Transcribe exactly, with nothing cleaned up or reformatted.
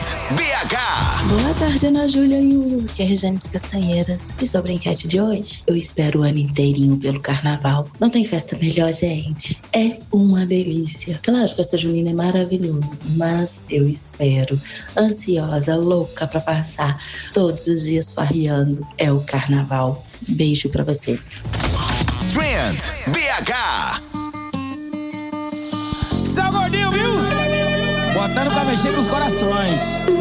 B H. Boa tarde, Ana Júlia e o Lu, que é Regiane Castanheiras. E sobre a enquete de hoje, eu espero o ano inteirinho pelo carnaval. Não tem festa melhor, gente? É uma delícia. Claro, festa junina é maravilhoso, mas eu espero, ansiosa, louca pra passar todos os dias farreando, é o carnaval. Beijo pra vocês. Trend B H. Seu gordinho, viu? Botando pra mexer com os corações.